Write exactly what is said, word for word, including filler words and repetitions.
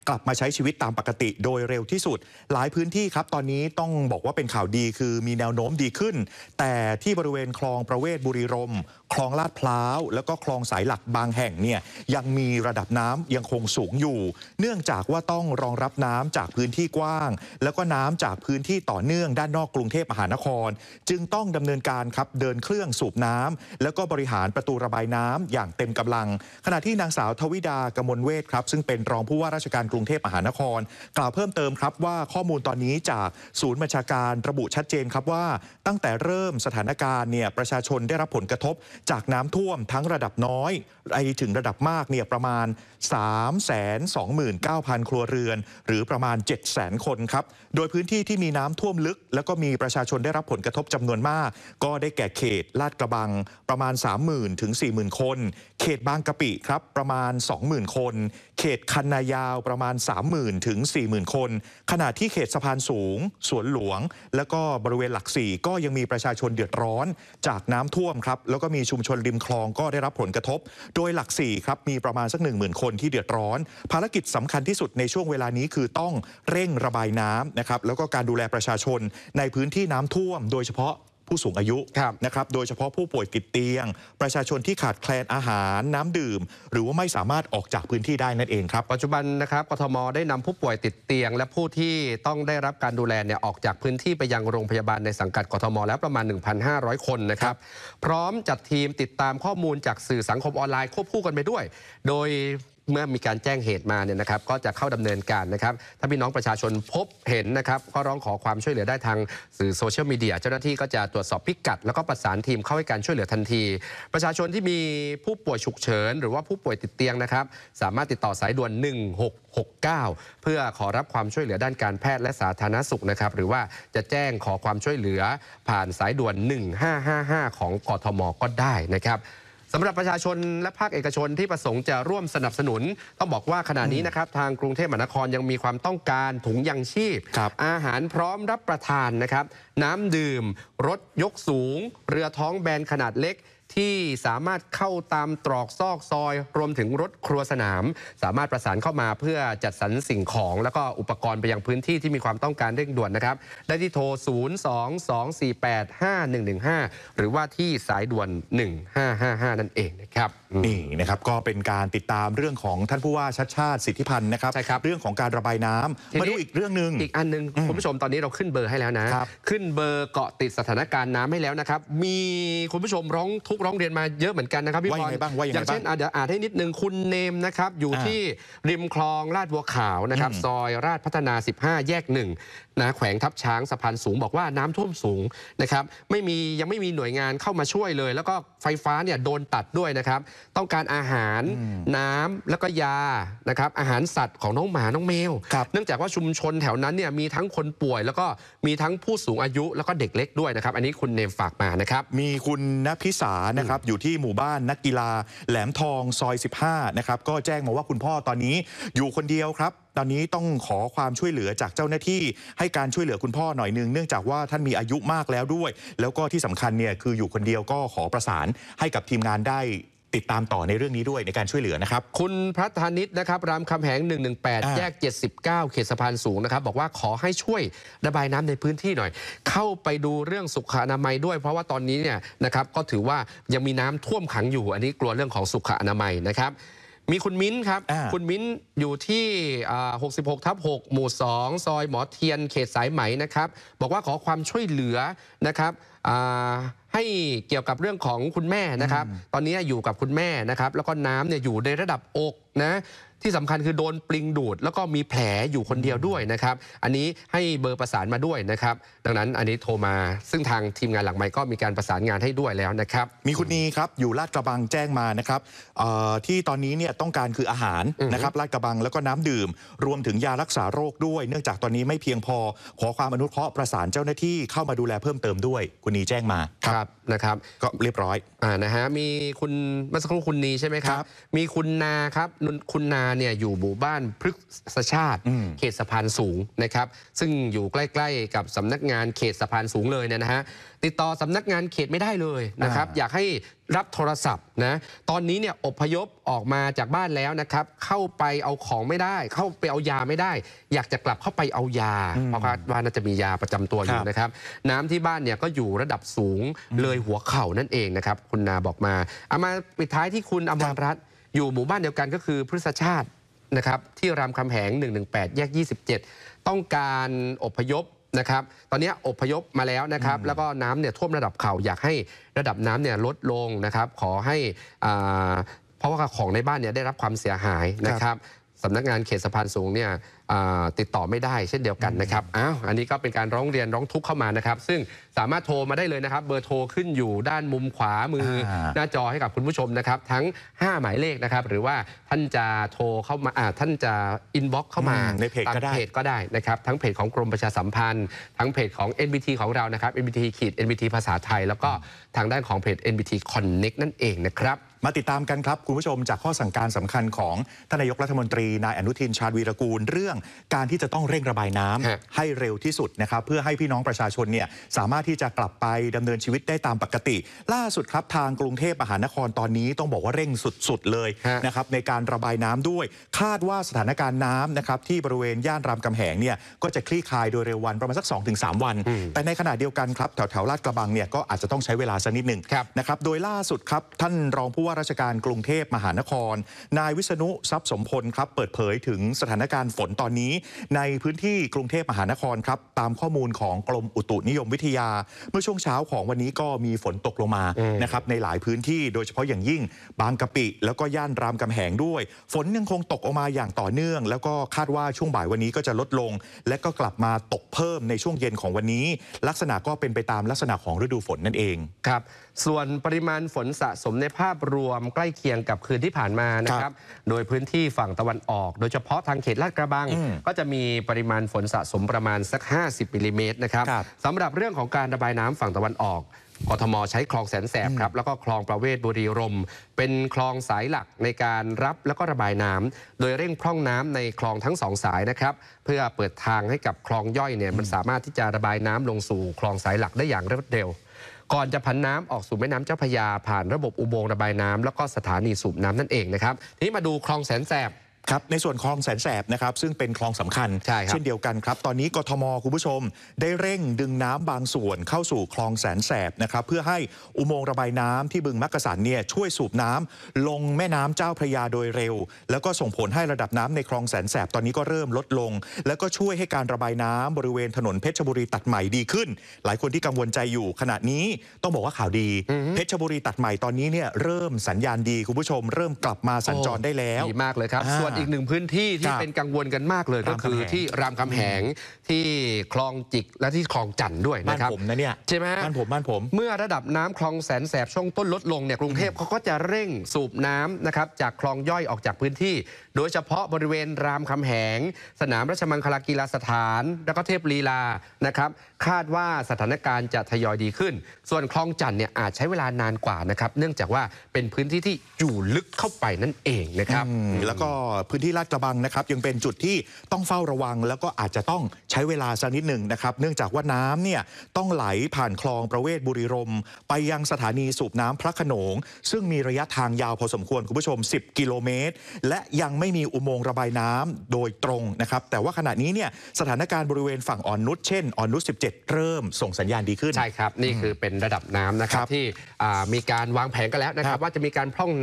กลับมาใช้ชีวิตตามปกติโดยเร็วที่สุดหลายพื้นที่ครับตอนนี้ต้องบอกว่าเป็นข่าวดีคือมีแนวโน้มดีขึ้นแต่ที่บริเวณคลองประเวศบุรีรมย์คลองลาดพร้าวแล้วก็คลองสายหลักบางแห่งเนี่ยยังมีระดับน้ำยังคงสูงอยู่เนื่องจากว่าต้องรองรับน้ำจากพื้นที่กว้างแล้วก็น้ำจากพื้นที่ต่อเนื่องด้านนอกกรุงเทพมหานครจึงต้องดำเนินการครับเดินเครื่องสูบน้ำแล้วก็บริหารประตูระบายน้ำอย่างเต็มกำลังขณะที่นางสาวทวิดากมลเวทครับซึ่งเป็นรองผู้ว่าราชการกรุงเทพมหานครกล่าวเพิ่มเติมครับว่าข้อมูลตอนนี้จากศูนย์บัญชาการระบุชัดเจนครับว่าตั้งแต่เริ่มสถานการณ์เนี่ยประชาชนได้รับผลกระทบจากน้ำท่วมทั้งระดับน้อยไปถึงระดับมากเนี่ยประมาณ สามแสนสองหมื่นเก้าพัน ครัวเรือนหรือประมาณ เจ็ดแสน คนครับโดยพื้นที่ที่มีน้ำท่วมลึกแล้วก็มีประชาชนได้รับผลกระทบจำนวนมากก็ได้แก่เขตลาดกระบังประมาณ สามหมื่น ถึง สี่หมื่น คนเขตบางกะปิครับประมาณ สองหมื่น คนเขตคันนายาวประมาณ สามหมื่น ถึง สี่หมื่น คนขณะที่เขตสะพานสูงสวนหลวงแล้วก็บริเวณหลักสี่ก็ยังมีประชาชนเดือดร้อนจากน้ำท่วมครับแล้วก็มีชุมชนริมคลองก็ได้รับผลกระทบโดยหลักสี่ครับมีประมาณสัก หนึ่งหมื่น คนที่เดือดร้อนภารกิจสำคัญที่สุดในช่วงเวลานี้คือต้องเร่งระบายน้ำนะครับแล้วก็การดูแลประชาชนในพื้นที่น้ำท่วมโดยเฉพาะผู้สูงอายุนะครับโดยเฉพาะผู้ป่วยติดเตียงประชาชนที่ขาดแคลนอาหารน้ำดื่มหรือว่าไม่สามารถออกจากพื้นที่ได้นั่นเองครับปัจจุบันนะครับกทมได้นำผู้ป่วยติดเตียงและผู้ที่ต้องได้รับการดูแลเนี่ยออกจากพื้นที่ไปยังโรงพยาบาลในสังกัดกทมแล้วประมาณ หนึ่งพันห้าร้อย คนนะครับพร้อมจัดทีมติดตามข้อมูลจากสื่อสังคมออนไลน์ควบคู่กันไปด้วยโดยเมื่อมีการแจ้งเหตุมาเนี่ยนะครับก็จะเข้าดำเนินการนะครับถ้าพี่น้องประชาชนพบเห็นนะครับก็ร้องขอความช่วยเหลือได้ทางสื่อโซเชียลมีเดียเจ้าหน้าที่ก็จะตรวจสอบพิกัดแล้วก็ประสานทีมเข้าให้การช่วยเหลือทันทีประชาชนที่มีผู้ป่วยฉุกเฉินหรือว่าผู้ป่วยติดเตียงนะครับสามารถติดต่อสายด่วนหนึ่งหกหกเก้าเพื่อขอรับความช่วยเหลือด้านการแพทย์และสาธารณสุขนะครับหรือว่าจะแจ้งขอความช่วยเหลือผ่านสายด่วนหนึ่งห้าห้าห้าของกทมก็ได้นะครับสำหรับประชาชนและภาคเอกชนที่ประสงค์จะร่วมสนับสนุนต้องบอกว่าขณะนี้นะครับทางกรุงเทพมหานครยังมีความต้องการถุงยังชีพอาหารพร้อมรับประทานนะครับน้ำดื่มรถยกสูงเรือท้องแบนขนาดเล็กที่สามารถเข้าตามตรอกซอกซอยรวมถึงรถครัวสนามสามารถประสานเข้ามาเพื่อจัดสรรสิ่งของแล้วก็อุปกรณ์ไปยังพื้นที่ที่มีความต้องการเร่งด่วนนะครับได้ที่โทรศูนย์ สอง สอง สี่ แปด ห้า หนึ่ง หนึ่ง ห้าหรือว่าที่สายด่วนหนึ่งห้าห้าห้านั่นเองนะครับนี่นะครับก็เป็นการติดตามเรื่องของท่านผู้ว่าชัชชาติสิทธิพันธ์นะครับเรื่องของการระบายน้ำมาดูอีกเรื่องหนึ่งอีกอันนึงคุณผู้ชมตอนนี้เราขึ้นเบอร์ให้แล้วนะขึ้นเบอร์เกาะติดสถานการณ์น้ำให้แล้วนะครับมีคุณผู้ชมร้องทุกร้องเรียนมาเยอะเหมือนกันนะครับพี่พรอย่างเช่นอาจจะอ่านให้นิดนึงคุณเนมนะครับอยู่ที่ริมคลองลาดบัวขาวนะครับซอยราชพัฒนาสิบห้าแยกหนึ่งนะแขวงทับช้างสะพานสูงบอกว่าน้ำท่วมสูงนะครับไม่มียังไม่มีหน่วยงานเข้ามาช่วยเลยแล้วก็ไฟฟ้าเนี่ยโดนตัดด้วยนะครับต้องการอาหารน้ำแล้วก็ยานะครับอาหารสัตว์ของน้องหมาน้องแมวเนื่องจากว่าชุมชนแถวนั้นเนี่ยมีทั้งคนป่วยแล้วก็มีทั้งผู้สูงอายุแล้วก็เด็กเล็กด้วยนะครับอันนี้คุณเนมฝากมานะครับมีคุณณพิสานะครับอยู่ที่หมู่บ้านนักกีฬาแหลมทองซอยสิบห้านะครับก็แจ้งมาว่าคุณพ่อตอนนี้อยู่คนเดียวครับตอนนี้ต้องขอความช่วยเหลือจากเจ้าหน้าที่ให้การช่วยเหลือคุณพ่อหน่อยนึงเนื่องจากว่าท่านมีอายุมากแล้วด้วยแล้วก็ที่สำคัญเนี่ยคืออยู่คนเดียวก็ขอประสานให้กับทีมงานได้ติดตามต่อในเรื่องนี้ด้วยในการช่วยเหลือนะครับคุณพระธนิตนะครับรามคำแหงหนึ่งหนึ่งแปดแยกเจ็ดสิบเก้าเขตสะพานสูงนะครับบอกว่าขอให้ช่วยระบายน้ำในพื้นที่หน่อยเข้าไปดูเรื่องสุขอนามัยด้วยเพราะว่าตอนนี้เนี่ยนะครับก็ถือว่ายังมีน้ำท่วมขังอยู่อันนี้กลัวเรื่องของสุขอนามัยนะครับมีคุณมิ้นครับคุณมิ้นอยู่ที่หกสิบหกทับหกหมู่สองซอยหมอเทียนเขตสายไหมนะครับบอกว่าขอความช่วยเหลือนะครับให้เกี่ยวกับเรื่องของคุณแม่นะครับตอนนี้อยู่กับคุณแม่นะครับแล้วก็น้ำเนี่ยอยู่ในระดับอกนะที่สำคัญคือโดนปลิงดูดแล้วก็มีแผลอยู่คนเดียวด้วยนะครับอันนี้ให้เบอร์ประสานมาด้วยนะครับดังนั้นอันนี้โทรมาซึ่งทางทีมงานหลังไมค์ก็มีการประสานงานให้ด้วยแล้วนะครับมีคุณนีครับอยู่ลาดกระบังแจ้งมานะครับที่ตอนนี้เนี่ยต้องการคืออาหารนะครับลาดกระบังแล้วก็น้ำดื่มรวมถึงยารักษาโรคด้วยเนื่องจากตอนนี้ไม่เพียงพอขอความอนุเคราะห์ประสานเจ้าหน้าที่เข้ามาดูแลเพิ่มเติมด้วยคุณนีแจ้งมาครับนะครับก็เรียบร้อยอ่านะฮะมีคุณเมื่อสักครู่คุณนีใช่ไหมครับมีคุณนาครับคุณนาเนี่ยอยู่หมู่บ้านพฤกษชาติเขตสะพานสูงนะครับซึ่งอยู่ใกล้ๆกับสำนักงานเขตสะพานสูงเลยเนี่ยนะฮะติดต่อสำนักงานเขตไม่ได้เลยนะครับอยากให้รับโทรศัพท์นะตอนนี้เนี่ยอพยพออกมาจากบ้านแล้วนะครับเข้าไปเอาของไม่ได้เข้าไปเอายาไม่ได้ อยากจะกลับเข้าไปเอายาเพราะว่าน่าจะมียาประจำตัวอยู่นะครับน้ำที่บ้านเนี่ยก็อยู่ระดับสูงเลยหัวเข่านั่นเองนะครับคุณนาบอกมาเอามาปิดท้ายที่คุณอมรรัตน์อยู่หมู่บ้านเดียวกันก็คือพฤกษชาตินะครับที่รามคำแหงหนึ่งหนึ่งแปดแยกยี่สิบเจ็ดต้องการอพยพนะครับตอนนี้อพยพมาแล้วนะครับแล้วก็น้ำเนี่ยท่วมระดับเข่าอยากให้ระดับน้ำเนี่ยลดลงนะครับขอให้อ่าเพราะว่าของในบ้านเนี่ยได้รับความเสียหายนะครับสำนักงานเขตสะพานสูงเนี่ยติดต่อไม่ได้เช่นเดียวกันนะครับอ้าวอันนี้ก็เป็นการร้องเรียนร้องทุกข์เข้ามานะครับซึ่งสามารถโทรมาได้เลยนะครับเบอร์โทรขึ้นอยู่ด้านมุมขวามือหน้าจอให้กับคุณผู้ชมนะครับทั้งห้าหมายเลขนะครับหรือว่าท่านจะโทรเข้ามาท่านจะอินบ็อกซ์เข้ามาในเพจก็ได้เพจก็ได้นะครับทั้งเพจของกรมประชาสัมพันธ์ทั้งเพจของ เอ็น บี ที ของเรานะครับ เอ็น บี ที ขีด เอ็น บี ที ภาษาไทยแล้วก็ทางด้านของเพจ เอ็น บี ที Connect นั่นเองนะครับมาติดตามกันครับคุณผู้ชมจากข้อสั่งการสำคัญของท่านนายกรัฐมนตรีนายอนุทินชาญวีรกูลเรื่องการที่จะต้องเร่งระบายน้ำให้เร็วที่สุดนะครับเพื่อให้พี่น้องประชาชนเนี่ยสามารถที่จะกลับไปดำเนินชีวิตได้ตามปกติล่าสุดครับทางกรุงเทพมหานครตอนนี้ต้องบอกว่าเร่งสุดๆเลยนะครับในการระบายน้ำด้วยคาดว่าสถานการณ์น้ำนะครับที่บริเวณย่านรามคำแหงเนี่ยก็จะคลี่คลายโดยเร็ววันประมาณสัก สองถึงสาม วันแต่ในขณะเดียวกันครับแถวแถวลาดกระบังเนี่ยก็อาจจะต้องใช้เวลาสักนิดหนึ่งนะครับโดยล่าสุดครับท่านรองผู้ว่าราชการกรุงเทพมหานครนายวิษณุทรัพย์สมพลครับเปิดเผยถึงสถานการณ์ฝนตอนนี้ในพื้นที่กรุงเทพมหานครครับตามข้อมูลของกรมอุตุนิยมวิทยาเมื่อช่วงเช้าของวันนี้ก็มีฝนตกลงมานะครับในหลายพื้นที่โดยเฉพาะอย่างยิ่งบางกะปิแล้วก็ย่านรามคำแหงด้วยฝนยังคงตกออกมาอย่างต่อเนื่องแล้วก็คาดว่าช่วงบ่ายวันนี้ก็จะลดลงและก็กลับมาตกเพิ่มในช่วงเย็นของวันนี้ลักษณะก็เป็นไปตามลักษณะของฤดูฝนนั่นเองครับส่วนปริมาณฝนสะสมในภาพรวมใกล้เคียงกับคืนที่ผ่านมานะครับโดยพื้นที่ฝั่งตะวันออกโดยเฉพาะทางเขตลาดกระบังก็จะมีปริมาณฝนสะสมประมาณสักห้าสิบมิลลิเมตรนะครับสำหรับเรื่องของการระบายน้ำฝั่งตะวันออกกทมใช้คลองแสนแสบครับแล้วก็คลองประเวศบุรีรมย์เป็นคลองสายหลักในการรับแล้วก็ระบายน้ำโดยเร่งพร่องน้ำในคลองทั้งสองสายนะครับเพื่อเปิดทางให้กับคลองย่อยเนี่ยมันสามารถที่จะระบายน้ำลงสู่คลองสายหลักได้อย่างรวดเร็วก่อนจะผันน้ำออกสู่แม่น้ำเจ้าพระยาผ่านระบบอุโมงค์ระบายน้ำแล้วก็สถานีสูบน้ำนั่นเองนะครับทีนี้มาดูคลองแสนแสบครับในส่วนคลองแสนแสบนะครับซึ่งเป็นคลองสำคัญเช่นเดียวกันครับตอนนี้กทมคุณผู้ชมได้เร่งดึงน้ำบางส่วนเข้าสู่คลองแสนแสบนะครับเพื่อให้อุโมงค์ระบายน้ำที่บึงมักกะสันเนี่ยช่วยสูบน้ำลงแม่น้ำเจ้าพระยาโดยเร็วแล้วก็ส่งผลให้ระดับน้ำในคลองแสนแสบตอนนี้ก็เริ่มลดลงแล้วก็ช่วยให้การระบายน้ำบริเวณถนนเพชรบุรีตัดใหม่ดีขึ้นหลายคนที่กังวลใจอยู่ขณะนี้ต้องบอกว่าข่าวดีเพชรบุรีตัดใหม่ตอนนี้เนี่ยเริ่มสัญญาณดีคุณผู้ชมเริ่มกลับมาสัญจรได้แล้วดีมากเลยครับส่วนอีกหนึ่งพื้นที่ที่เป็นกังวลกันมากเลยก็คือที่รามคำแหงที่คลองจิกและที่คลองจันทร์ด้วยนะครับบ้านผมนะเนี่ยใช่ไหมบ้านผมบ้านผมเมื่อระดับน้ำคลองแสนแสบช่วงต้นลดลงเนี่ยกรุงเทพเขาก็จะเร่งสูบน้ำนะครับจากคลองย่อยออกจากพื้นที่โดยเฉพาะบริเวณรามคำแหงสนามราชมังคลากีฬาสถานแล้วก็เทพลีลานะครับคาดว่าสถานการณ์จะทยอยดีขึ้นส่วนคลองจันทร์เนี่ยอาจใช้เวลานานกว่านะครับเนื่องจากว่าเป็นพื้นที่ที่อยู่ลึกเข้าไปนั่นเองนะครับแล้วก็พื้นที่ลาดกระบังนะครับยังเป็นจุดที่ต้องเฝ้าระวังแล้วก็อาจจะต้องใช้เวลาสักนิดหนึ่งนะครับเนื่องจากว่าน้ำเนี่ยต้องไหลผ่านคลองประเวศบุรีรมย์ไปยังสถานีสูบน้ำพระโขนงซึ่งมีระยะทางยาวพอสมควรคุณผู้ชมสิบกิโลเมตรและยังไม่มีอุโมงค์ระบายน้ำโดยตรงนะครับแต่ว่าขณะนี้เนี่ยสถานการณ์บริเวณฝั่งอ่อนนุชเช่นอ่อนนุชสิบเจ็ดเริ่มส่งสัญญาณดีขึ้นใช่ครับนี่คือเป็นระดับน้ำนะครับที่มีการวางแผนกันแล้วนะครับว่าจะมีการพร่อง